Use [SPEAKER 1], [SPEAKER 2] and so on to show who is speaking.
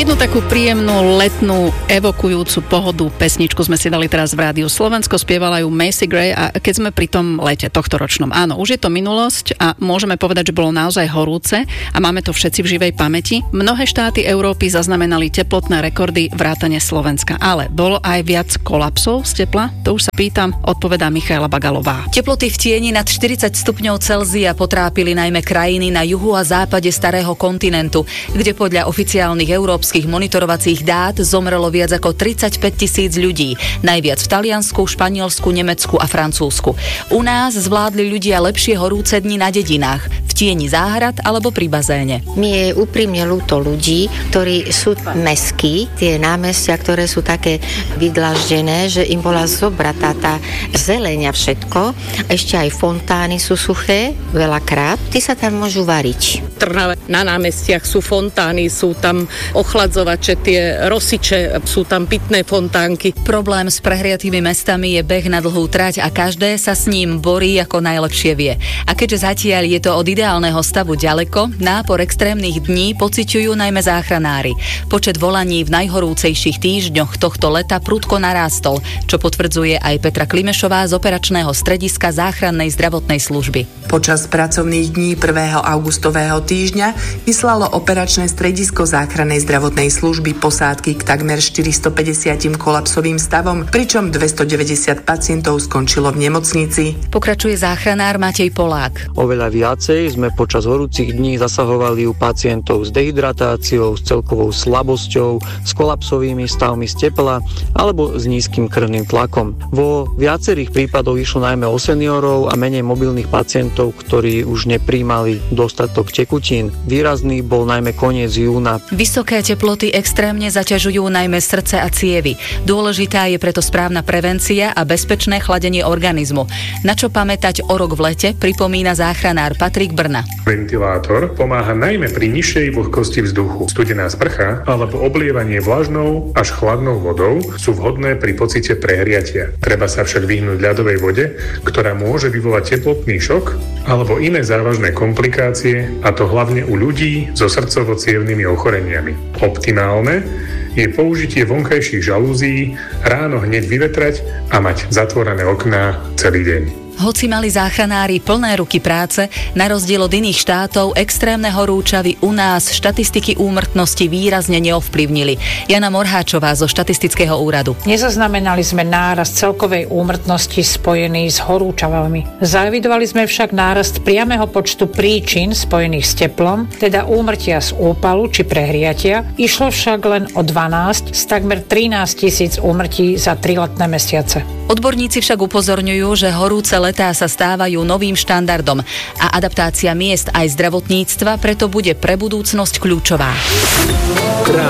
[SPEAKER 1] Jednu takú príjemnú, letnú, evokujúcu pohodu pesničku sme si dali teraz v Rádiu Slovensko, spievala ju Macy Gray a keď sme pri tom lete tohtoročnom, áno, už je to minulosť a môžeme povedať, že bolo naozaj horúce a máme to všetci v živej pamäti. Mnohé štáty Európy zaznamenali teplotné rekordy vrátane Slovenska, ale bolo aj viac kolapsov z tepla? To už sa pýtam, odpovedá Michaela Bagalová.
[SPEAKER 2] Teploty v tieni nad 40 stupňov Celzia potrápili najmä krajiny na juhu a západe starého kontinentu, kde podľa oficiálnych európskych monitorovacích dát zomrelo viac ako 35 000 ľudí, najviac v Taliansku, Španielsku, Nemecku a Francúzsku. U nás zvládli ľudia lepšie horúce dni na dedinách, v tieni záhrad alebo pri bazéne.
[SPEAKER 3] Mi je úprimne ľúto ľudí, ktorí sú mestskí, tie námestia, ktoré sú také vydlaždené, že im bola zobratá tá zeleň a všetko. Ešte aj fontány sú suché, veľakrát. Tí sa tam môžu variť.
[SPEAKER 4] Trnave na námestiach sú fontány, sú tam ochladzovače, tie rosiče, sú tam pitné fontánky.
[SPEAKER 2] Problém s prehriatými mestami je beh na dlhú trať a každé sa s ním borí ako najlepšie vie. A keďže zatiaľ je to od ideálneho stavu ďaleko, nápor extrémnych dní pociťujú najmä záchranári. Počet volaní v najhorúcejších týždňoch tohto leta prudko narástol, čo potvrdzuje aj Petra Klimešová z operačného strediska záchrannej zdravotnej služby.
[SPEAKER 5] Počas pracovných dní 1. augustového týždňa vyslalo operačné stredisko záchrannej zdravotnej služby posádky k takmer 450 kolapsovým stavom, pričom 290 pacientov skončilo v nemocnici.
[SPEAKER 2] Pokračuje záchranár Matej Polák.
[SPEAKER 6] Oveľa viacej sme počas horúcich dní zasahovali u pacientov s dehydratáciou, s celkovou slabosťou, s kolapsovými stavmi z tepla alebo s nízkym krvným tlakom. Vo viacerých prípadoch išlo najmä o seniorov a menej mobilných pacientov, ktorí už nepríjmali dostatok tekutín. Výrazný bol najmä koniec júna.
[SPEAKER 2] Vysoké teploty extrémne zaťažujú najmä srdce a cievy. Dôležitá je preto správna prevencia a bezpečné chladenie organizmu. Na čo pamätať o rok v lete, pripomína záchranár Patrik Brna.
[SPEAKER 7] Ventilátor pomáha najmä pri nižšej vlhkosti vzduchu. Studená sprcha alebo oblievanie vlažnou až chladnou vodou sú vhodné pri pocite prehriatia. Treba sa však vyhnúť ľadovej vode, ktorá môže vyvolať teplotný šok alebo iné závažné komplikácie, a to hlavne u ľudí so srdcovo-cievnymi ochoreniami. Optimálne je použitie vonkajších žalúzií, ráno hneď vyvetrať a mať zatvorené okná celý deň.
[SPEAKER 2] Hoci mali záchranári plné ruky práce, na rozdiel od iných štátov extrémne horúčavy u nás štatistiky úmrtnosti výrazne neovplyvnili. Jana Morháčová zo štatistického úradu.
[SPEAKER 8] Nezaznamenali sme nárast celkovej úmrtnosti spojený s horúčavami. Zaevidovali sme však nárast priameho počtu príčin spojených s teplom, teda úmrtia z úpalu či prehriatia. Išlo však len o 12 z takmer 13 000 úmrtí za 3 letné mesiace.
[SPEAKER 2] Odborníci však upozorňujú, že horúce letá sa stávajú novým štandardom a adaptácia miest aj zdravotníctva preto bude pre budúcnosť kľúčová.